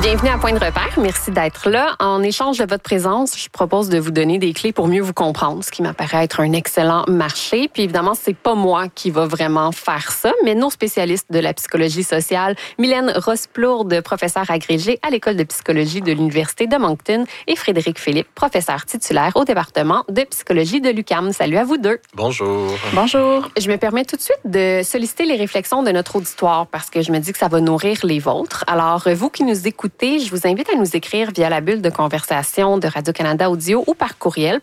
Bienvenue à Point de repère. Merci d'être là. En échange de votre présence, je propose de vous donner des clés pour mieux vous comprendre, ce qui m'apparaît être un excellent marché. Puis évidemment, c'est pas moi qui va vraiment faire ça, mais nos spécialistes de la psychologie sociale, Mylène Rosplourde, professeure agrégée à l'École de psychologie de l'Université de Moncton, et Frédéric Philippe, professeur titulaire au département de psychologie de l'UQAM. Salut à vous deux. Bonjour. Bonjour. Je me permets tout de suite de solliciter les réflexions de notre auditoire parce que je me dis que ça va nourrir les vôtres. Alors, vous qui nous écoutez, je vous invite à nous écrire via la bulle de conversation de Radio-Canada Audio ou par courriel,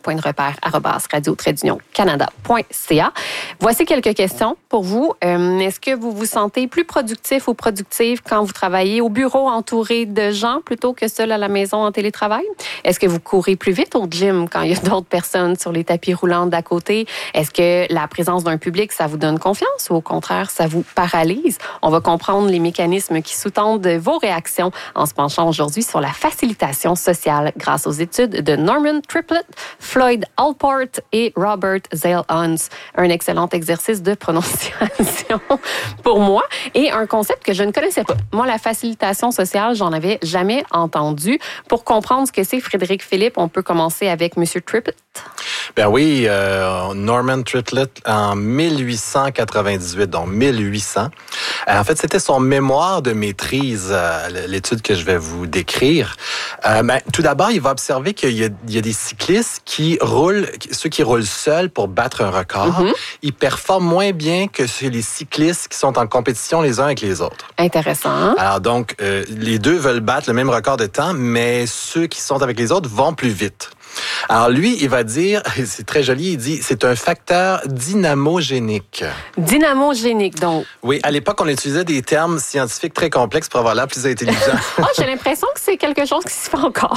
pointrepère@radio-canada.ca. Voici quelques questions pour vous. Est-ce que vous vous sentez plus productif ou productive quand vous travaillez au bureau entouré de gens plutôt que seul à la maison en télétravail? Est-ce que vous courez plus vite au gym quand il y a d'autres personnes sur les tapis roulants d'à côté? Est-ce que la présence d'un public, ça vous donne confiance ou au contraire, ça vous paralyse? On va comprendre les mécanismes qui sous-tendent vos réactions en se penchant aujourd'hui sur la facilitation sociale grâce aux études de Norman Triplett, Floyd Allport et Robert Zale-Huns. Un excellent exercice de prononciation pour moi et un concept que je ne connaissais pas. Moi, la facilitation sociale, j'en avais jamais entendu. Pour comprendre ce que c'est, Frédéric Philippe, on peut commencer avec M. Triplett. Ben oui, Norman Triplett en 1898, donc 1800. En fait, c'était son mémoire de maîtrise, l'étude que je vais vous décrire. Tout d'abord, il va observer qu'il y a des cyclistes qui roulent, ceux qui roulent seuls pour battre un record, ils performent moins bien que les cyclistes qui sont en compétition les uns avec les autres. Intéressant. Alors donc, les deux veulent battre le même record de temps, mais ceux qui sont avec les autres vont plus vite. Alors lui, il va dire, c'est très joli, il dit, c'est un facteur dynamogénique. Dynamogénique, donc. Oui, à l'époque, on utilisait des termes scientifiques très complexes pour avoir l'air plus intelligent. J'ai l'impression que c'est quelque chose qui se fait encore.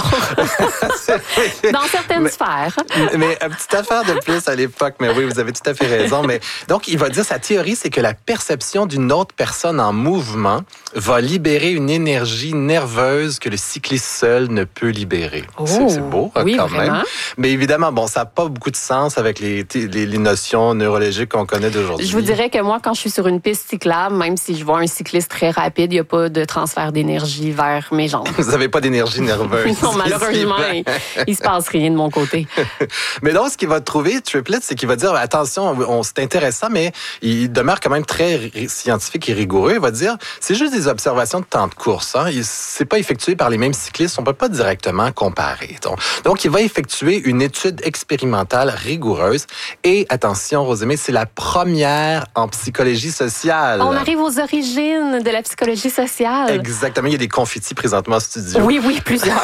Dans certaines sphères. Mais une petite affaire de plus à l'époque, mais oui, vous avez tout à fait raison. Mais donc, il va dire, sa théorie, c'est que la perception d'une autre personne en mouvement va libérer une énergie nerveuse que le cycliste seul ne peut libérer. C'est beau, oui, quand vraiment. même. Mais évidemment, bon, ça n'a pas beaucoup de sens avec les notions neurologiques qu'on connaît d'aujourd'hui. Je vous dirais que moi, quand je suis sur une piste cyclable, même si je vois un cycliste très rapide, il n'y a pas de transfert d'énergie vers mes jambes. Vous n'avez pas d'énergie nerveuse. Non, malheureusement, il se passe rien de mon côté. Mais donc, ce qu'il va trouver, Triplett, c'est qu'il va dire, attention, c'est intéressant, mais il demeure quand même très scientifique et rigoureux. Il va dire, c'est juste des observations de temps de course. C'est pas effectué par les mêmes cyclistes. On peut pas directement comparer. Donc, il va effectuer une étude expérimentale rigoureuse. Et attention, Rosemée, c'est la première en psychologie sociale. On arrive aux origines de la psychologie sociale. Exactement. Il y a des confettis présentement en studio. Oui, plusieurs.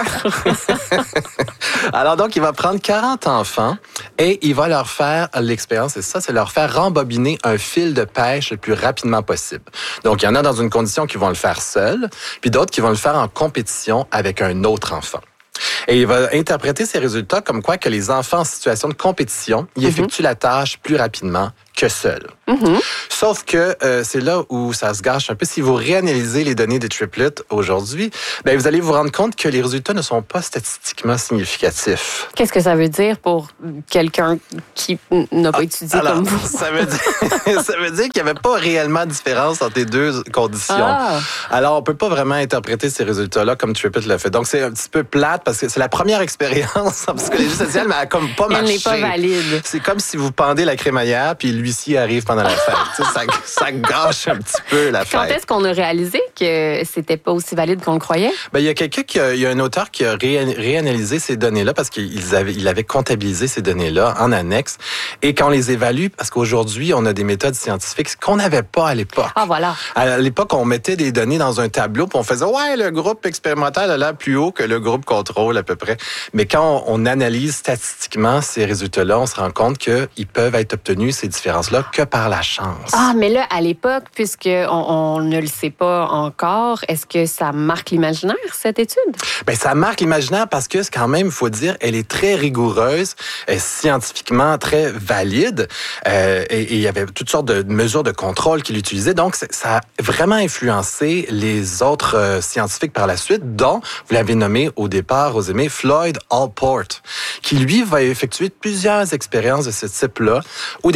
Alors donc, il va prendre 40 enfants et il va leur faire l'expérience, c'est leur faire rembobiner un fil de pêche le plus rapidement possible. Donc, il y en a dans une condition qui vont le faire seuls, puis d'autres qui vont le faire en compétition avec un autre enfant. Et il va interpréter ces résultats comme quoi que les enfants en situation de compétition, ils effectuent la tâche plus rapidement que seuls. Sauf que c'est là où ça se gâche un peu. Si vous réanalysez les données de Triplett aujourd'hui, vous allez vous rendre compte que les résultats ne sont pas statistiquement significatifs. Qu'est-ce que ça veut dire pour quelqu'un qui n'a pas étudié comme vous? Ça veut dire qu'il n'y avait pas réellement de différence entre les deux conditions. Alors, on peut pas vraiment interpréter ces résultats-là comme Triplett l'a fait. Donc, c'est un petit peu plate parce que c'est la première expérience en psychologie sociale, mais elle n'a comme pas marché. Elle n'est pas valide. C'est comme si vous pendez la crémaillère puis l'huissier arrive pendant la fête. Ça gâche un petit peu la fête. Quand est-ce qu'on a réalisé que c'était pas aussi valide qu'on le croyait? Il y a il y a un auteur qui a réanalysé ces données-là parce qu'il avait comptabilisé ces données-là en annexe. Et quand on les évalue, parce qu'aujourd'hui, on a des méthodes scientifiques qu'on n'avait pas à l'époque. Ah, voilà. À l'époque, on mettait des données dans un tableau puis on faisait, le groupe expérimental a l'air plus haut que le groupe contrôle à peu près. Mais quand on analyse statistiquement ces résultats-là, on se rend compte qu'ils peuvent être obtenus, ces différences-là, que par la chance. Ah, mais là, à l'époque, puisqu'on ne le sait pas encore, est-ce que ça marque l'imaginaire, cette étude? Ça marque l'imaginaire parce que, quand même, il faut dire, elle est très rigoureuse, scientifiquement très valide, et il y avait toutes sortes de mesures de contrôle qu'il utilisait. Donc, ça a vraiment influencé les autres scientifiques par la suite, dont, vous l'avez nommé au départ, Rosemée, Floyd Allport, qui, lui, va effectuer plusieurs expériences de ce type-là, où des participants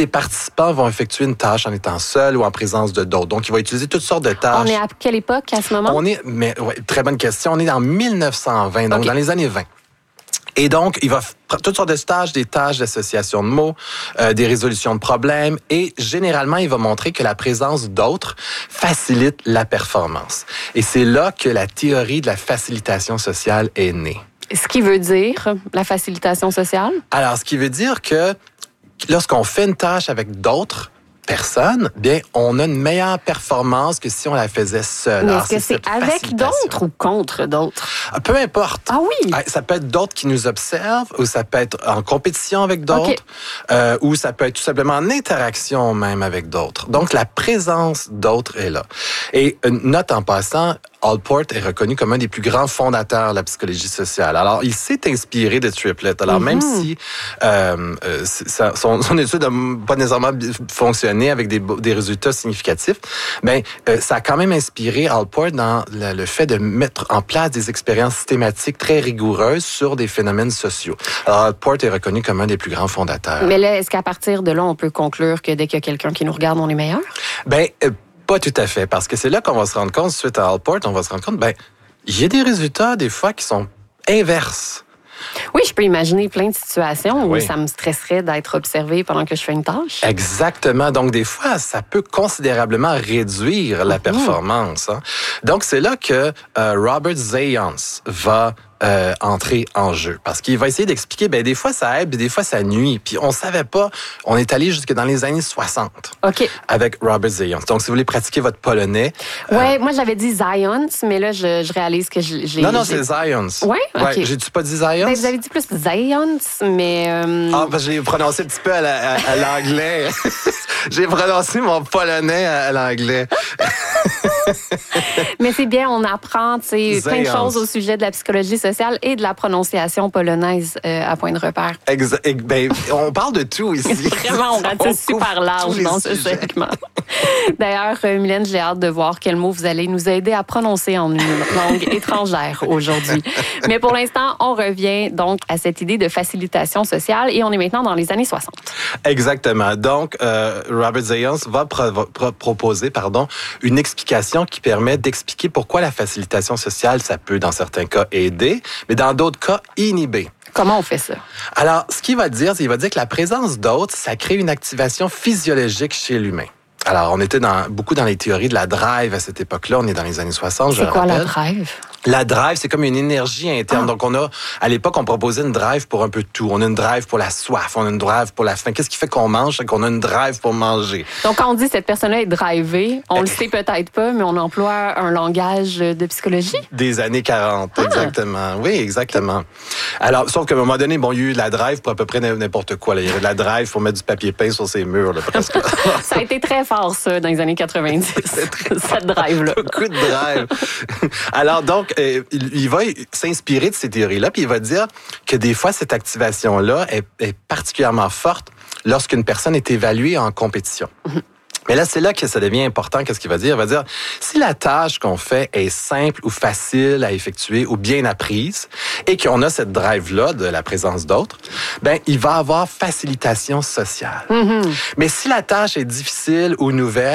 participants vont effectuer une tâche en étant seuls ou en présence de d'autres. Donc, il va utiliser toutes sortes de tâches. On est à quelle époque à ce moment? Très bonne question. On est en 1920, donc dans les années 20. Et donc, il va faire toutes sortes de stages, des tâches d'association de mots, des résolutions de problèmes. Et généralement, il va montrer que la présence d'autres facilite la performance. Et c'est là que la théorie de la facilitation sociale est née. Ce qui veut dire la facilitation sociale? Alors, ce qui veut dire que lorsqu'on fait une tâche avec d'autres personnes, bien, on a une meilleure performance que si on la faisait seule. Mais est-ce que c'est avec d'autres ou contre d'autres? Peu importe. Ah oui? Ça peut être d'autres qui nous observent, ou ça peut être en compétition avec d'autres, ou ça peut être tout simplement en interaction même avec d'autres. Donc, la présence d'autres est là. Et une note en passant, Allport est reconnu comme un des plus grands fondateurs de la psychologie sociale. Alors, il s'est inspiré de Triplett. Alors, même si son étude n'a pas nécessairement fonctionné avec des résultats significatifs, ben, ça a quand même inspiré Allport dans le fait de mettre en place des expériences systématiques très rigoureuses sur des phénomènes sociaux. Alors, Allport est reconnu comme un des plus grands fondateurs. Mais là, est-ce qu'à partir de là, on peut conclure que dès qu'il y a quelqu'un qui nous regarde, on est meilleur? Ben, pas tout à fait, parce que c'est là qu'on va se rendre compte, suite à Allport, on va se rendre compte, ben, il y a des résultats, des fois, qui sont inverses. Oui, je peux imaginer plein de situations où ça me stresserait d'être observé pendant que je fais une tâche. Exactement. Donc, des fois, ça peut considérablement réduire la performance. Hein. Donc, c'est là que Robert Zayans va entrer en jeu. Parce qu'il va essayer d'expliquer, ben des fois ça aide, des fois ça nuit. Puis on savait pas, on est allé jusque dans les années 60 avec Robert Zayans. Donc, si vous voulez pratiquer votre polonais... Ouais, moi j'avais dit Zayans, mais là je réalise que j'ai... Non, c'est Zayans. Ouais? Ouais, j'ai-tu pas dit Zayans? Ben, vous avez dit plus Zayans, mais... parce que j'ai prononcé un petit peu à l'anglais. J'ai prononcé mon polonais à l'anglais. Mais c'est bien, on apprend plein de choses au sujet de la psychologie sociale et de la prononciation polonaise à point de repère. Ben, on parle de tout ici. Vraiment, on ratisse super large dans ce segment. D'ailleurs, Mylène, j'ai hâte de voir quel mot vous allez nous aider à prononcer en une langue étrangère aujourd'hui. Mais pour l'instant, on revient donc à cette idée de facilitation sociale et on est maintenant dans les années 60. Exactement. Donc, Robert Zayans va proposer une explication qui permet d'expliquer pourquoi la facilitation sociale, ça peut, dans certains cas, aider, mais dans d'autres cas, inhiber. Comment on fait ça? Alors, ce qu'il va dire, c'est qu'il va dire que la présence d'autres, ça crée une activation physiologique chez l'humain. Alors, on était beaucoup dans les théories de la drive à cette époque-là. On est dans les années 60, je le rappelle. C'est quoi la drive? La drive, c'est comme une énergie interne. Donc, à l'époque, on proposait une drive pour un peu de tout. On a une drive pour la soif, on a une drive pour la faim. Qu'est-ce qui fait qu'on mange? C'est qu'on a une drive pour manger. Donc, quand on dit cette personne-là est drivée, on le sait peut-être pas, mais on emploie un langage de psychologie? Des années 40, exactement. Oui, exactement. Alors, sauf qu'à un moment donné, il y a eu de la drive pour à peu près n'importe quoi. Là. Il y avait de la drive pour mettre du papier peint sur ses murs, là, presque. Ça a été très fort, ça, dans les années 90, cette drive-là. Beaucoup de drive. Alors, donc, il va s'inspirer de ces théories-là, puis il va dire que des fois, cette activation-là est particulièrement forte lorsqu'une personne est évaluée en compétition. Mais là, c'est là que ça devient important. Qu'est-ce qu'il va dire? Il va dire, si la tâche qu'on fait est simple ou facile à effectuer ou bien apprise et qu'on a cette drive-là de la présence d'autres, ben, il va avoir facilitation sociale. Mais si la tâche est difficile ou nouvelle,